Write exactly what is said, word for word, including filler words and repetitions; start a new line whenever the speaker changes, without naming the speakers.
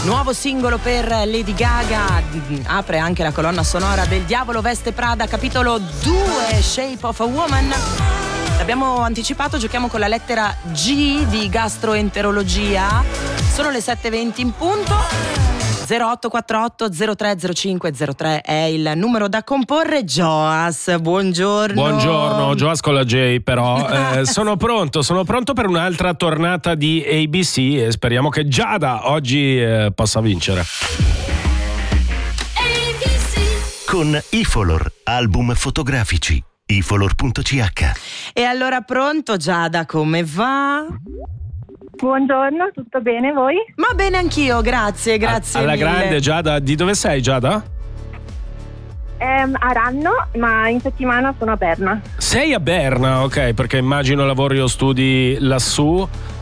Nuovo singolo per Lady Gaga, apre anche la colonna sonora del Diavolo Veste Prada, capitolo due, Shape of a Woman. L'abbiamo anticipato, giochiamo con la lettera G di gastroenterologia. Sono le sette e venti in punto. zero otto quattro otto zero tre zero cinque zero tre è il numero da comporre. Joas, buongiorno.
Buongiorno, Joas con la J però. eh, sono pronto, sono pronto per un'altra tornata di A B C e speriamo che Giada oggi eh, possa vincere.
Con Ifolor, album fotografici. ifolor punto c h.
E allora pronto Giada, come va?
Buongiorno, tutto bene voi?
Ma bene anch'io, grazie, grazie
A- alla
mille.
grande Giada, di dove sei Giada?
Ehm, a Ranno, ma in settimana sono a Berna.
Sei a Berna, ok, perché immagino lavori o studi lassù.